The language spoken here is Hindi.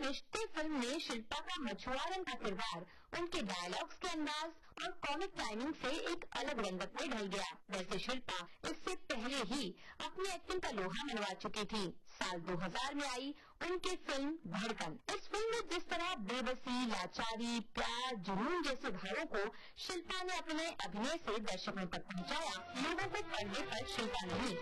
रिश्ते फिल्म में शिल्पा का मछुआरन का किरदार उनके डायलॉग्स के अंदाज और कॉमिक टाइमिंग से एक अलग रंगत में ढल गया। वैसे शिल्पा इससे पहले ही अपनी एक्टिंग का लोहा मनवा चुकी थी। साल 2000 में आई उनकी फिल्म धड़कन। इस फिल्म में जिस तरह बेबसी, लाचारी, प्यार, जुनून जैसे भावों को शिल्पा ने अपने अभिनय से दर्शकों तक पहुंचाया, लोगों को पर्दे पर शिल्पा नहीं